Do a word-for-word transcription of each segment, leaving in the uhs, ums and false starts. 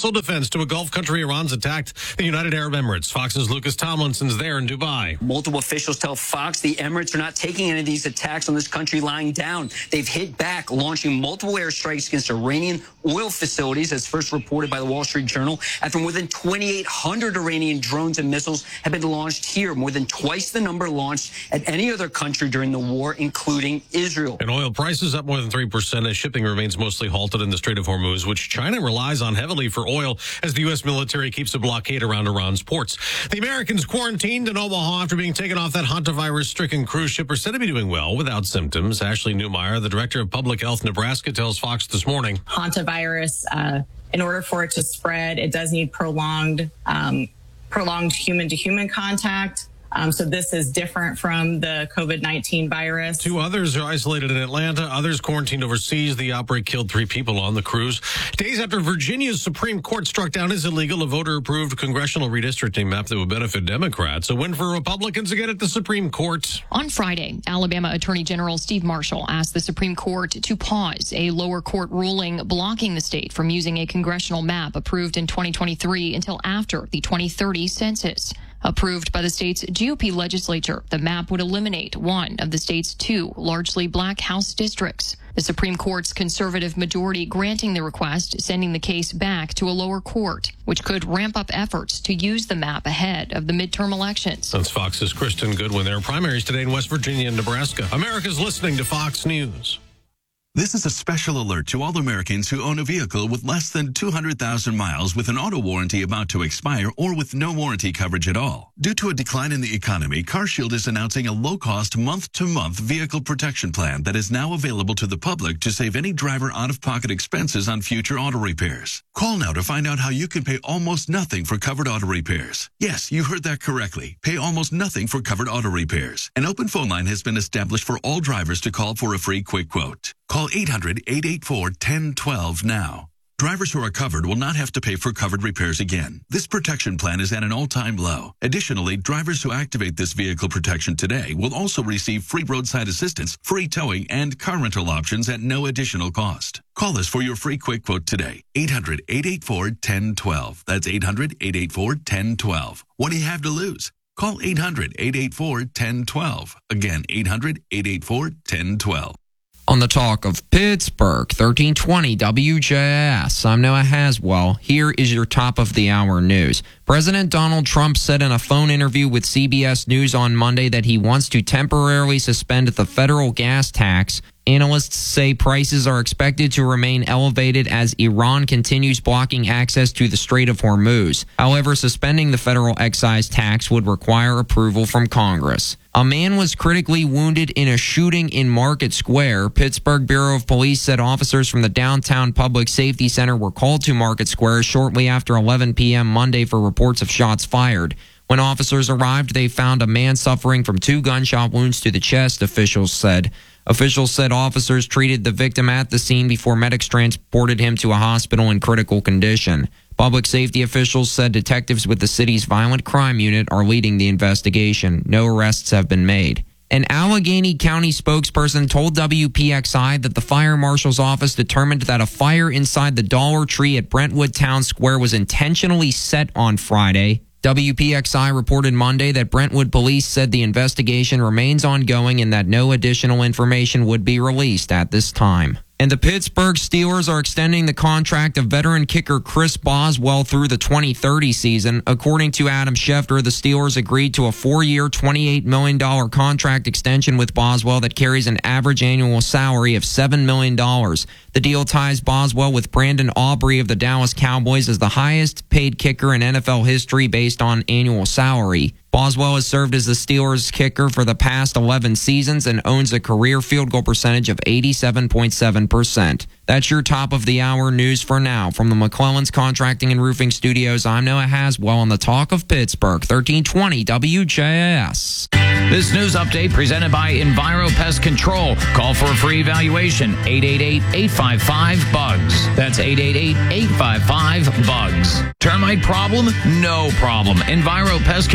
missile defense to a Gulf country. Iran's attacked the United Arab Emirates. Fox's Lucas Tomlinson's there in Dubai. Multiple officials tell Fox the Emirates are not taking any of these attacks on this country lying down. They've hit back, launching multiple airstrikes against Iranian oil facilities, as first reported by the Wall Street Journal, after more than twenty-eight hundred Iranian drones and missiles have been launched here, more than twice the number launched at any other country during the war, including Israel. And oil prices up more than three percent as shipping remains mostly halted in the Strait of Hormuz, which China relies on heavily for oil as the U S military keeps a blockade around Iran's ports. The Americans quarantined in Omaha after being taken off that hantavirus-stricken cruise ship are said to be doing well without symptoms. Ashley Newmeyer, the director of Public Health Nebraska, tells Fox this morning. Hantavirus, uh, in order for it to spread, it does need prolonged, um, prolonged human-to-human contact. Um, so this is different from the COVID nineteen virus. Two others are isolated in Atlanta. Others quarantined overseas. The outbreak killed three people on the cruise. Days after Virginia's Supreme Court struck down as illegal a voter-approved congressional redistricting map that would benefit Democrats. A win for Republicans again at the Supreme Court. On Friday, Alabama Attorney General Steve Marshall asked the Supreme Court to pause a lower court ruling blocking the state from using a congressional map approved in twenty twenty-three until after the twenty thirty census. Approved by the state's G O P legislature, the map would eliminate one of the state's two largely black House districts. The Supreme Court's conservative majority granting the request, sending the case back to a lower court, which could ramp up efforts to use the map ahead of the midterm elections. That's Fox's Kristen Goodwin. There are primaries today in West Virginia and Nebraska. America's listening to Fox News. This is a special alert to all Americans who own a vehicle with less than two hundred thousand miles with an auto warranty about to expire or with no warranty coverage at all. Due to a decline in the economy, CarShield is announcing a low-cost month-to-month vehicle protection plan that is now available to the public to save any driver out-of-pocket expenses on future auto repairs. Call now to find out how you can pay almost nothing for covered auto repairs. Yes, you heard that correctly. Pay almost nothing for covered auto repairs. An open phone line has been established for all drivers to call for a free quick quote. Call eight hundred, eight eight four, one zero one two now. Drivers who are covered will not have to pay for covered repairs again. This protection plan is at an all-time low. Additionally, drivers who activate this vehicle protection today will also receive free roadside assistance, free towing, and car rental options at no additional cost. Call us for your free quick quote today. eight hundred, eight eight four, one zero one two. That's eight hundred, eight eight four, one zero one two. What do you have to lose? Call eight hundred, eight eight four, one zero one two. Again, eight hundred, eight eight four, one zero one two. On the talk of Pittsburgh, thirteen twenty W J S. I'm Noah Haswell. Here is your top of the hour news. President Donald Trump said in a phone interview with C B S News on Monday that he wants to temporarily suspend the federal gas tax. Analysts say prices are expected to remain elevated as Iran continues blocking access to the Strait of Hormuz. However, suspending the federal excise tax would require approval from Congress. A man was critically wounded in a shooting in Market Square. Pittsburgh Bureau of Police said officers from the Downtown Public Safety Center were called to Market Square shortly after eleven p.m. Monday for reports of shots fired. When officers arrived, they found a man suffering from two gunshot wounds to the chest, officials said. Officials said officers treated the victim at the scene before medics transported him to a hospital in critical condition. Public safety officials said detectives with the city's violent crime unit are leading the investigation. No arrests have been made. An Allegheny County spokesperson told W P X I that the fire marshal's office determined that a fire inside the Dollar Tree at Brentwood Town Square was intentionally set on Friday. W P X I reported Monday that Brentwood police said the investigation remains ongoing and that no additional information would be released at this time. And the Pittsburgh Steelers are extending the contract of veteran kicker Chris Boswell through the twenty thirty season. According to Adam Schefter, the Steelers agreed to a four-year, twenty-eight million dollars contract extension with Boswell that carries an average annual salary of seven million dollars. The deal ties Boswell with Brandon Aubrey of the Dallas Cowboys as the highest-paid kicker in N F L history based on annual salary. Boswell has served as the Steelers' kicker for the past eleven seasons and owns a career field goal percentage of eighty-seven point seven percent. That's your top of the hour news for now. From the McClellan's Contracting and Roofing Studios, I'm Noah Haswell on the Talk of Pittsburgh, thirteen twenty W J S. This news update presented by Enviro Pest Control. Call for a free evaluation, eight eight eight, eight five five, B U G S. That's eight eight eight, eight five five, B U G S. Termite problem? No problem. Enviro Pest Control, Pittsburgh.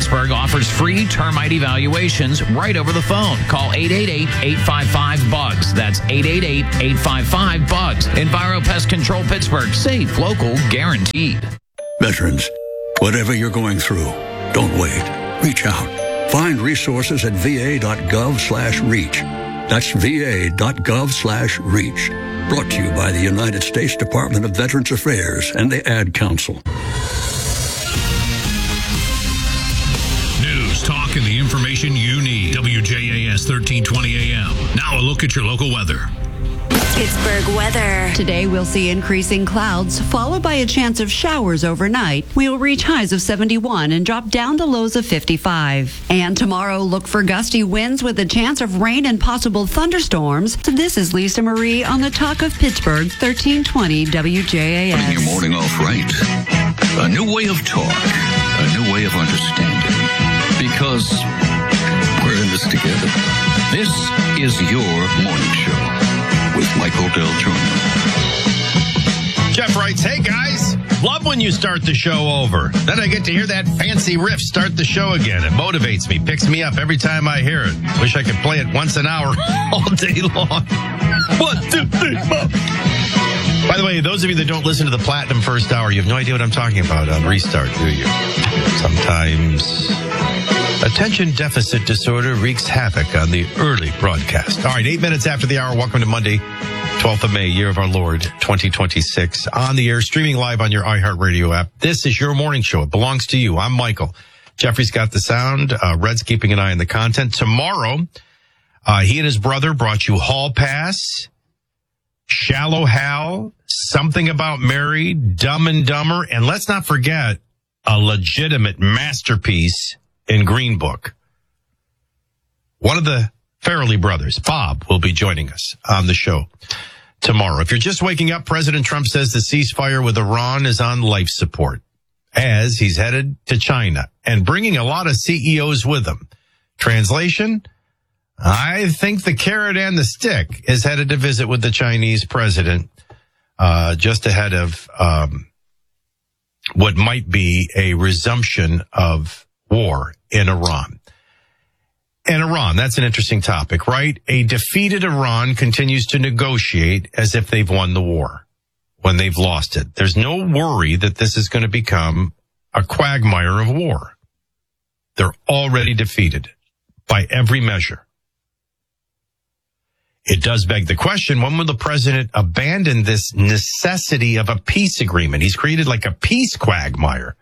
Pittsburgh offers free termite evaluations right over the phone. Call eight eight eight, eight five five, B U G S. That's eight eight eight, eight five five, B U G S. Enviro Pest Control Pittsburgh. Safe, local, guaranteed. Veterans, whatever you're going through, don't wait. Reach out. Find resources at va.gov slash reach. That's va.gov slash reach. Brought to you by the United States Department of Veterans Affairs and the Ad Council. News, talk, and the information you need. W J A S thirteen twenty A M. Now a look at your local weather. Pittsburgh weather. Today we'll see increasing clouds, followed by a chance of showers overnight. We'll reach highs of seventy-one and drop down to lows of fifty-five. And tomorrow, look for gusty winds with a chance of rain and possible thunderstorms. So this is Lisa Marie on the Talk of Pittsburgh, thirteen twenty W J A S. Starting your morning off right. A new way of talk. A new way of understanding. Because we're in this together. This is your morning show with Michael Del Tronio. Jeff writes, hey guys, love when you start the show over. Then I get to hear that fancy riff start the show again. It motivates me, picks me up every time I hear it. Wish I could play it once an hour all day long. One, two, three, four. By the way, those of you that don't listen to the Platinum First Hour, you have no idea what I'm talking about on Restart, do you? Sometimes attention deficit disorder wreaks havoc on the early broadcast. All right, eight minutes after the hour. Welcome to Monday, twelfth of May, year of our Lord, twenty twenty-six. On the air, streaming live on your iHeartRadio app. This is your morning show. It belongs to you. I'm Michael. Jeffrey's got the sound. Uh, Red's keeping an eye on the content. Tomorrow, uh, he and his brother brought you Hall Pass, Shallow Hal, Something About Mary, Dumb and Dumber, and let's not forget a legitimate masterpiece in Green Book. One of the Farrelly brothers, Bob, will be joining us on the show tomorrow. If you're just waking up, President Trump says the ceasefire with Iran is on life support as he's headed to China and bringing a lot of C E Os with him. Translation, I think the carrot and the stick is headed to visit with the Chinese president uh, just ahead of um, what might be a resumption of war in Iran. And Iran, that's an interesting topic, right? A defeated Iran continues to negotiate as if they've won the war when they've lost it. There's no worry that this is going to become a quagmire of war. They're already defeated by every measure. It does beg the question, when will the president abandon this necessity of a peace agreement? He's created like a peace quagmire.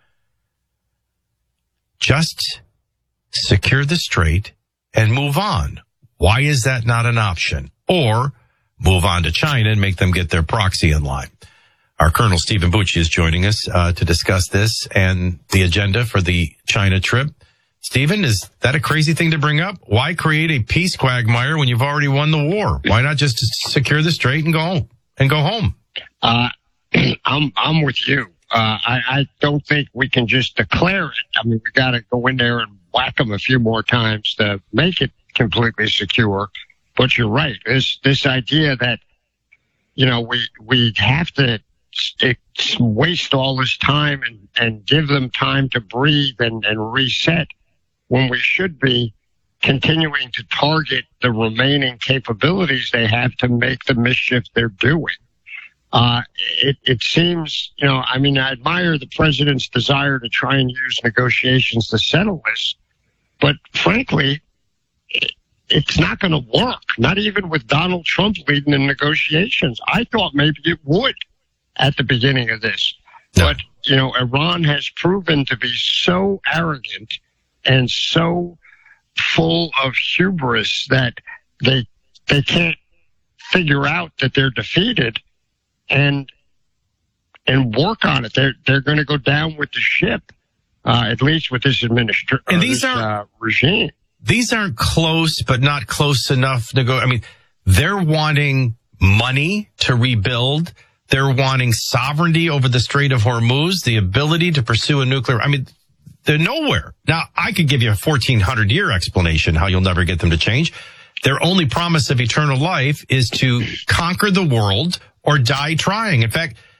Just secure the strait and move on. Why is that not an option? Or move on to China and make them get their proxy in line. Our Colonel Stephen Bucci is joining us uh, to discuss this and the agenda for the China trip. Stephen, is that a crazy thing to bring up? Why create a peace quagmire when you've already won the war? Why not just secure the strait and go home and go home? Uh, I'm I'm with you. Uh, I, I don't think we can just declare it. I mean, we got to go in there and whack them a few more times to make it completely secure. But you're right. This this idea that, you know, we we have to waste all this time and, and give them time to breathe and, and reset when we should be continuing to target the remaining capabilities they have to make the mischief they're doing. Uh, it, it seems, you know, I mean, I admire the president's desire to try and use negotiations to settle this, but frankly, it, it's not going to work, not even with Donald Trump leading the negotiations. I thought maybe it would at the beginning of this. No. But, you know, Iran has proven to be so arrogant and so full of hubris that they they can't figure out that they're defeated and and work on it. They're they're going to go down with the ship, uh, at least with this administration and these this, uh, regime. These aren't close, but not close enough to go. I mean, they're wanting money to rebuild. They're wanting sovereignty over the Strait of Hormuz, the ability to pursue a nuclear. I mean, they're nowhere. Now, I could give you a fourteen hundred year explanation how you'll never get them to change. Their only promise of eternal life is to conquer the world or die trying. In fact,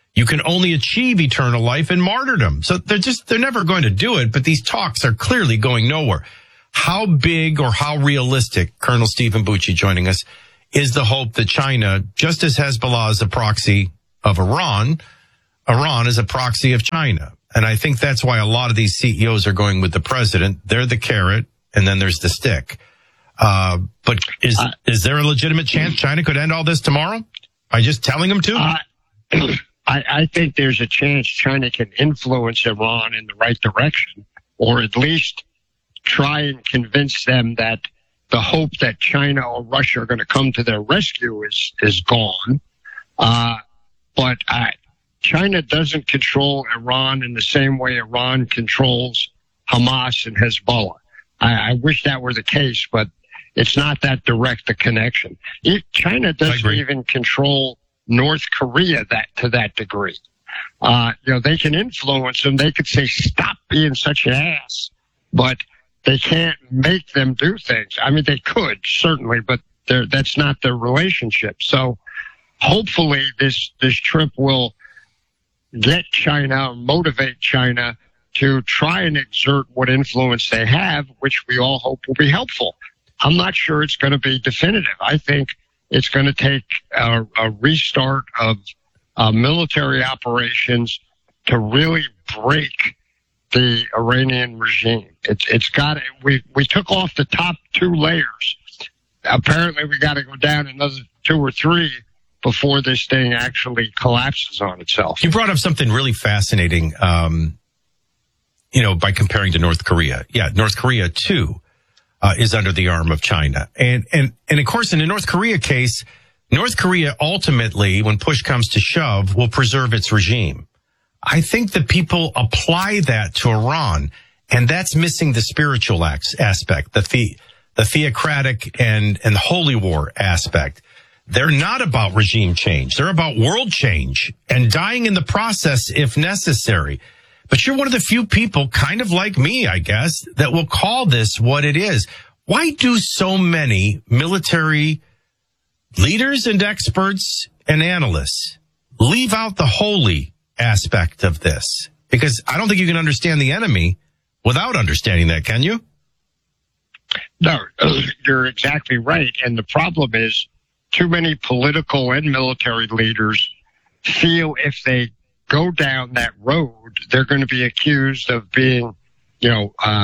you can only achieve eternal life in martyrdom. So they're just, they're never going to do it, but these talks are clearly going nowhere. How big or how realistic, Colonel Stephen Bucci joining us, is the hope that China, just as Hezbollah is a proxy of Iran, Iran is a proxy of China? And I think that's why a lot of these C E Os are going with the president. They're the carrot, and then there's the stick. Uh, but is uh, is there a legitimate chance China could end all this tomorrow by just telling them to? Uh, I, I think there's a chance China can influence Iran in the right direction, or at least try and convince them that the hope that China or Russia are going to come to their rescue is is gone. Uh, but I, China doesn't control Iran in the same way Iran controls Hamas and Hezbollah. I, I wish that were the case, but it's not that direct a connection. It, China doesn't even control North Korea that to that degree. Uh, you know, they can influence them. They could say, stop being such an ass, but they can't make them do things. I mean, they could, certainly, but that's not their relationship. So hopefully this, this trip will get China, motivate China to try and exert what influence they have, which we all hope will be helpful. I'm not sure it's going to be definitive. I think it's going to take a, a restart of uh, military operations to really break the Iranian regime. It's it's got we we took off the top two layers. Apparently, we got to go down another two or three before this thing actually collapses on itself. You brought up something really fascinating. Um, you know, by comparing to North Korea. Yeah, North Korea too. Uh, is under the arm of China. And, and, and of course, in the North Korea case, North Korea ultimately, when push comes to shove, will preserve its regime. I think that people apply that to Iran, and that's missing the spiritual aspect, the, the, the theocratic and, and holy war aspect. They're not about regime change. They're about world change and dying in the process if necessary. But you're one of the few people, kind of like me, I guess, that will call this what it is. Why do so many military leaders and experts and analysts leave out the holy aspect of this? Because I don't think you can understand the enemy without understanding that, can you? No, you're exactly right. And the problem is too many political and military leaders feel if they go down that road, they're going to be accused of being, you know, uh,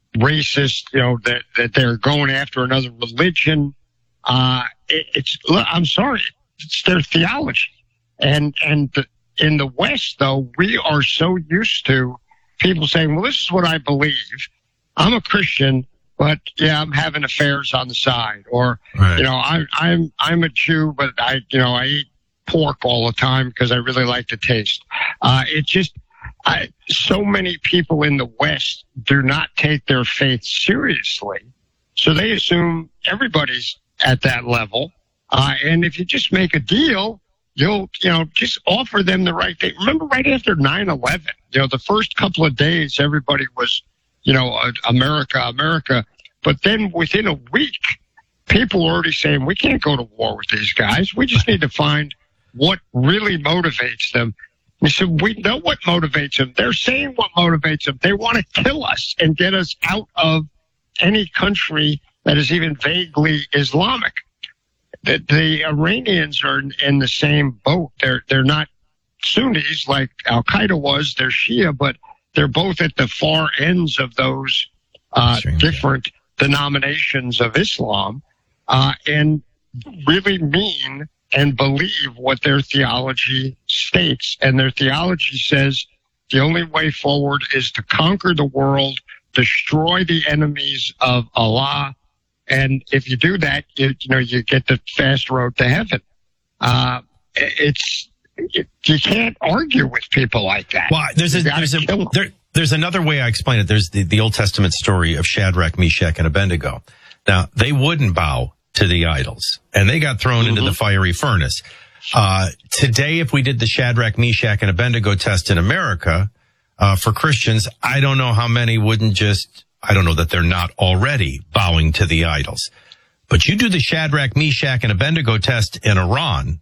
racist, you know, that, that they're going after another religion. Uh, it, it's, I'm sorry, it's their theology. And, and the, in the West, though, we are so used to people saying, well, this is what I believe. I'm a Christian, but yeah, I'm having affairs on the side. Or, right. you know, I, I'm, I'm a Jew, but I, you know, I eat pork all the time because I really like the taste. Uh, it just, I, so many people in the West do not take their faith seriously. So they assume everybody's at that level. Uh, and if you just make a deal, you'll, you know, just offer them the right thing. Remember right after nine eleven, you know, the first couple of days, everybody was, you know, uh, America, America. But then within a week, people were already saying, we can't go to war with these guys. We just need to find what really motivates them. We said, we know what motivates them. They're saying what motivates them. They want to kill us and get us out of any country that is even vaguely Islamic. The, the Iranians are in the same boat. They're, they're not Sunnis like Al-Qaeda was. They're Shia, but they're both at the far ends of those uh, different denominations of Islam, uh, and really mean and believe what their theology states. And their theology says the only way forward is to conquer the world, destroy the enemies of Allah. And if you do that, you, you know, you get the fast road to heaven. Uh, it's, it, you can't argue with people like that. Well, there's a, there's a, there, there's another way I explain it. There's the, the Old Testament story of Shadrach, Meshach, and Abednego. Now, they wouldn't bow to the idols, and they got thrown mm-hmm. into the fiery furnace. Uh, today, if we did the Shadrach, Meshach, and Abednego test in America, uh, for Christians, I don't know how many wouldn't just, I don't know that they're not already bowing to the idols. But you do the Shadrach, Meshach, and Abednego test in Iran,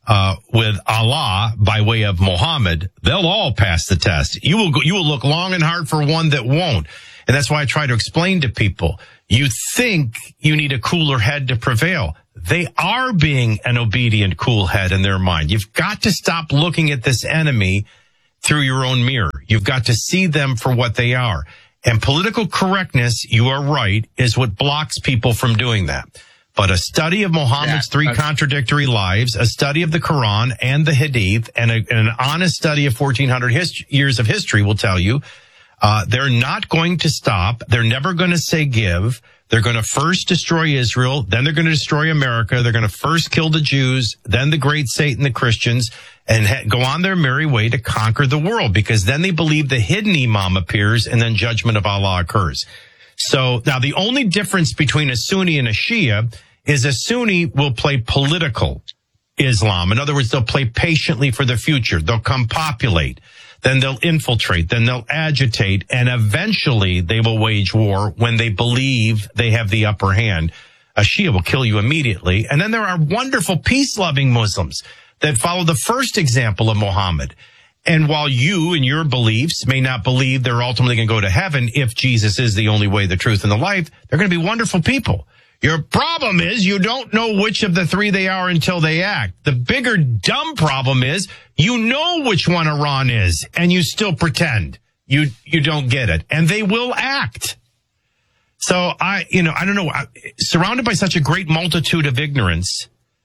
uh, with Allah by way of Muhammad, they'll all pass the test. You will go, you will look long and hard for one that won't. And that's why I try to explain to people, you think you need a cooler head to prevail. They are being an obedient, cool head in their mind. You've got to stop looking at this enemy through your own mirror. You've got to see them for what they are. And political correctness, you are right, is what blocks people from doing that. But a study of Muhammad's yeah, three contradictory lives, a study of the Quran and the Hadith, and, a, and an honest study of fourteen hundred hist- years of history will tell you uh, they're not going to stop. They're never going to say give. They're going to first destroy Israel. Then they're going to destroy America. They're going to first kill the Jews, then the great Satan, the Christians, and ha- go on their merry way to conquer the world, because then they believe the hidden imam appears and then judgment of Allah occurs. So now the only difference between a Sunni and a Shia is a Sunni will play political Islam. In other words, they'll play patiently for the future. They'll come populate. Then they'll infiltrate. Then they'll agitate. And eventually they will wage war when they believe they have the upper hand. A Shia will kill you immediately. And then there are wonderful peace-loving Muslims that follow the first example of Muhammad. And while you and your beliefs may not believe they're ultimately going to go to heaven if Jesus is the only way, the truth, and the life, they're going to be wonderful people. Your problem is you don't know which of the three they are until they act. The bigger dumb problem is you know which one Iran is, and you still pretend you you don't get it. And they will act. So I, you know, I don't know, surrounded by such a great multitude of ignorance,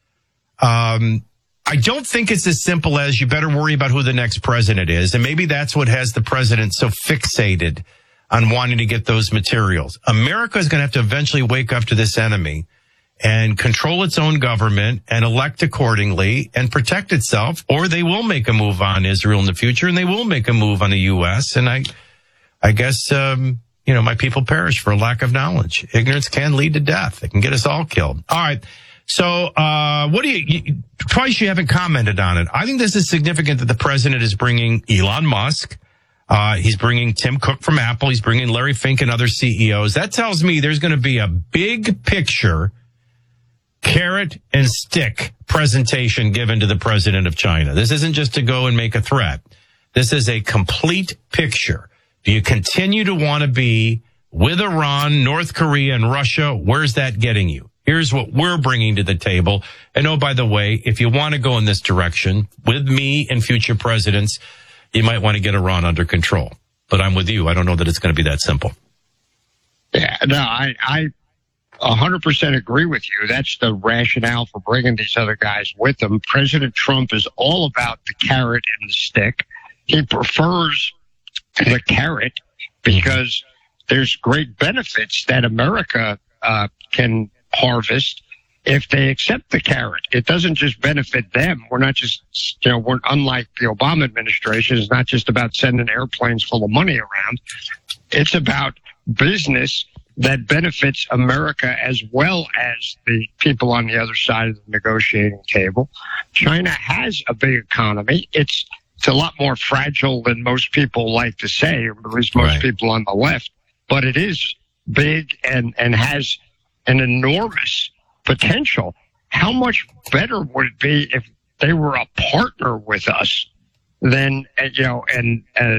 um, I don't think it's as simple as you better worry about who the next president is. And maybe that's what has the president so fixated on wanting to get those materials. America is going to have to eventually wake up to this enemy and control its own government and elect accordingly and protect itself, or they will make a move on Israel in the future, and they will make a move on the U S. And I, I guess, um, you know, my people perish for lack of knowledge. Ignorance can lead to death. It can get us all killed. All right. So, uh, what do you, you, twice you haven't commented on it. I think this is significant that the president is bringing Elon Musk. Uh, he's bringing Tim Cook from Apple. He's bringing Larry Fink and other C E Os. That tells me there's going to be a big picture, carrot and stick presentation given to the president of China. This isn't just to go and make a threat. This is a complete picture. Do you continue to want to be with Iran, North Korea, and Russia? Where's that getting you? Here's what we're bringing to the table. And oh, by the way, if you want to go in this direction with me and future presidents, you might want to get Iran under control. But I'm with you. I don't know that it's going to be that simple. Yeah, no, I, I one hundred percent agree with you. That's the rationale for bringing these other guys with them. President Trump is all about the carrot and the stick. He prefers the carrot because there's great benefits that America uh, can harvest if they accept the carrot. It doesn't just benefit them. We're not just, you know, we're unlike the Obama administration. It's not just about sending airplanes full of money around. It's about business that benefits America as well as the people on the other side of the negotiating table. China has a big economy. It's, it's a lot more fragile than most people like to say, or at least most right. people on the left, but it is big and, and has an enormous potential. How much better would it be if they were a partner with us than, you know, and a,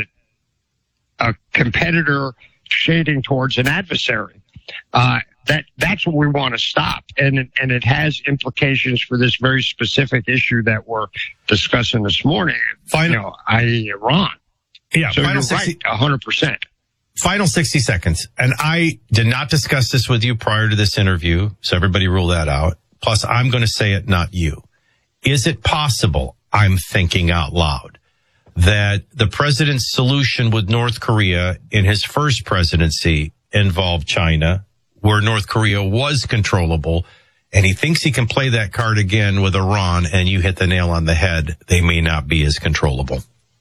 a competitor shading towards an adversary? Uh, that that's what we want to stop, and it, and it has implications for this very specific issue that we're discussing this morning. Final, you know, that is. Iran. Yeah, so you're sixty right, a hundred percent. Final sixty seconds. And I did not discuss this with you prior to this interview, so everybody rule that out. Plus, I'm going to say it, not you. Is it possible, I'm thinking out loud, that the president's solution with North Korea in his first presidency involved China, where North Korea was controllable, and he thinks he can play that card again with Iran, and you hit the nail on the head, they may not be as controllable?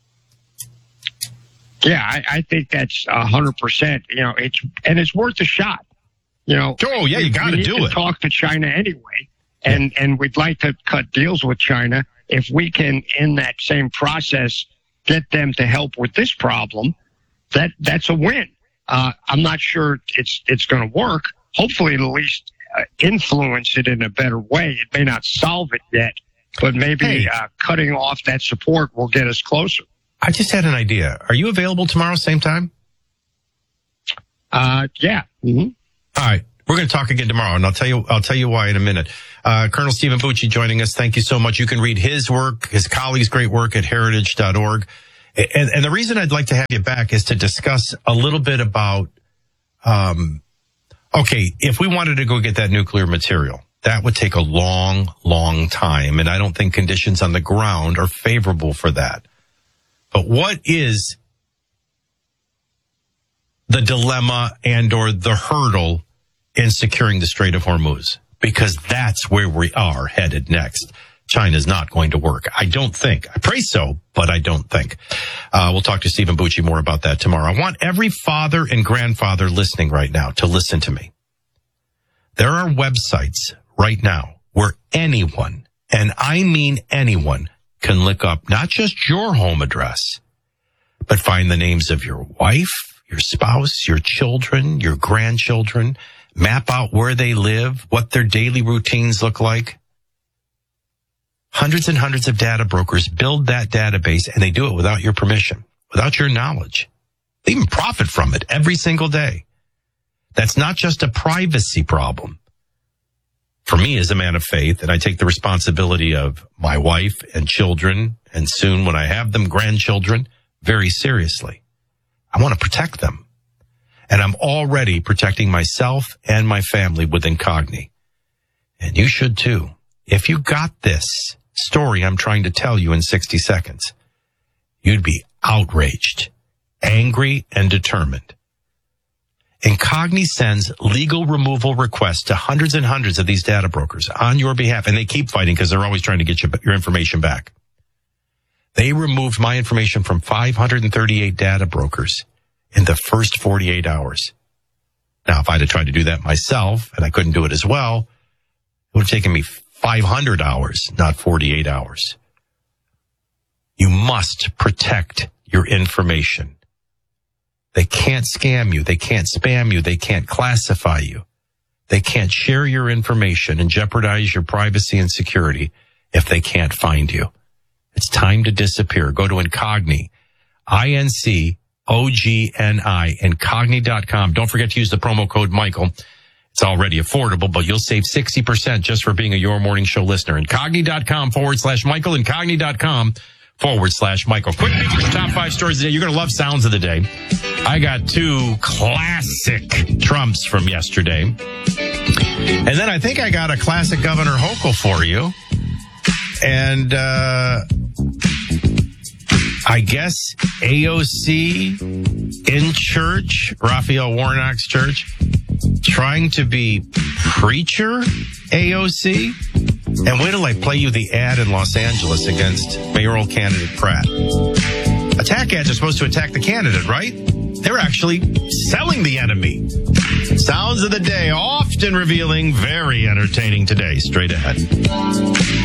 Yeah, I, I think that's a hundred percent. You know, it's and it's worth a shot. You know, oh yeah, you got to do it. Talk to China anyway, and yeah. and we'd like to cut deals with China if we can, in that same process, get them to help with this problem. That that's a win. Uh, I'm not sure it's it's going to work. Hopefully, it'll at least uh, influence it in a better way. It may not solve it yet, but maybe Hey. uh, cutting off that support will get us closer. I just had an idea. Are you available tomorrow, same time? Uh, yeah. Mm-hmm. All right. We're going to talk again tomorrow, and I'll tell you, I'll tell you why in a minute. Uh, Colonel Stephen Bucci joining us. Thank you so much. You can read his work, his colleagues' great work at heritage dot org. And, and the reason I'd like to have you back is to discuss a little bit about, um, okay, if we wanted to go get that nuclear material, that would take a long, long time. And I don't think conditions on the ground are favorable for that. But what is the dilemma and or the hurdle in securing the Strait of Hormuz? Because that's where we are headed next. China's not going to work. I don't think. I pray so, but I don't think. Uh, we'll talk to Stephen Bucci more about that tomorrow. I want every father and grandfather listening right now to listen to me. There are websites right now where anyone, and I mean anyone, can look up not just your home address, but find the names of your wife, your spouse, your children, your grandchildren, map out where they live, what their daily routines look like. Hundreds and hundreds of data brokers build that database, and they do it without your permission, without your knowledge. They even profit from it every single day. That's not just a privacy problem. For me as a man of faith, and I take the responsibility of my wife and children, and soon when I have them, grandchildren, very seriously. I want to protect them. And I'm already protecting myself and my family with Incogni. And you should too. If you got this story I'm trying to tell you in sixty seconds, you'd be outraged, angry, and determined. Incogni sends legal removal requests to hundreds and hundreds of these data brokers on your behalf, and they keep fighting because they're always trying to get you, your information back. They removed my information from five hundred thirty-eight data brokers in the first forty-eight hours. Now, if I'd have tried to do that myself, and I couldn't do it as well, it would have taken me five hundred hours, not forty-eight hours. You must protect your information. They can't scam you. They can't spam you. They can't classify you. They can't share your information and jeopardize your privacy and security if they can't find you. It's time to disappear. Go to Incogni, I N C O G N I, Incogni dot com. Don't forget to use the promo code Michael. It's already affordable, but you'll save sixty percent just for being a Your Morning Show listener. Incogni dot com forward slash Michael, Incogni dot com forward slash Michael. Quick peek at your top five stories today. You're going to love sounds of the day. I got two classic Trumps from yesterday. And then I think I got a classic Governor Hochul for you. And, uh, I guess A O C in church, Raphael Warnock's church, trying to be preacher A O C. And wait till I play you the ad in Los Angeles against mayoral candidate Pratt. Attack ads are supposed to attack the candidate, right? They're actually selling the enemy. Sounds of the day, often revealing, very entertaining today. Straight ahead.